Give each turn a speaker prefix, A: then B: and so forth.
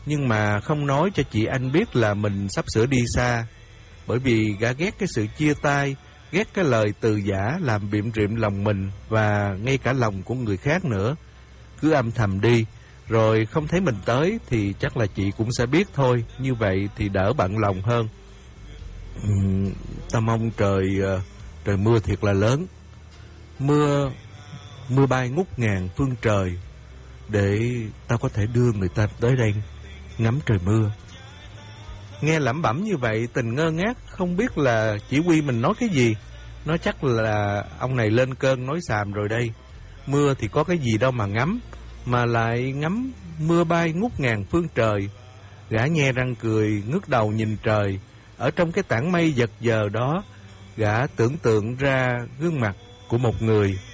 A: nhưng mà không nói cho chị Anh biết là mình sắp sửa đi xa, bởi vì gã ghét cái sự chia tay, ghét cái lời từ giã làm bịm rịm lòng mình và ngay cả lòng của người khác nữa. Cứ âm thầm đi, rồi không thấy mình tới thì chắc là chị cũng sẽ biết thôi, như vậy thì đỡ bận lòng hơn. Ta mong trời mưa thiệt là lớn, mưa bay ngút ngàn phương trời, để tao có thể đưa người ta tới đây ngắm trời mưa. Nghe lẩm bẩm như vậy, Tình ngơ ngác không biết là chỉ huy mình nói cái gì. Nó chắc là ông này lên cơn nói xàm rồi đây. Mưa thì có cái gì đâu mà ngắm, mà lại ngắm mưa bay ngút ngàn phương trời. Gã nhe răng cười, ngước đầu nhìn trời. Ở trong cái tảng mây giật giờ đó, gã tưởng tượng ra gương mặt của một người